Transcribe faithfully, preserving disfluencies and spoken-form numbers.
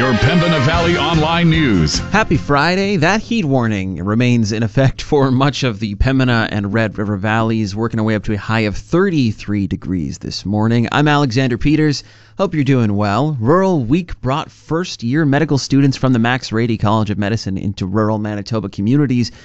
your Pembina Valley Online News. Happy Friday. That heat warning remains in effect for much of the Pembina and Red River Valleys, working our way up to a high of thirty-three degrees this morning. I'm Alexander Peters. Hope you're doing well. Rural Week brought first-year medical students from the Max Rady College of Medicine into rural Manitoba communities